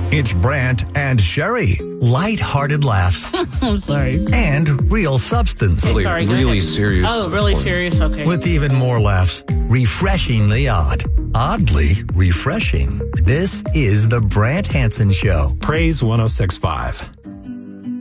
It's Brant and Sherry. Light-hearted laughs. I'm sorry. And real substance. Okay, sorry, go really ahead. serious. Oh, really serious? Okay. With even more laughs. Refreshingly odd. Oddly refreshing. This is the Brant Hansen Show. Praise 106.5.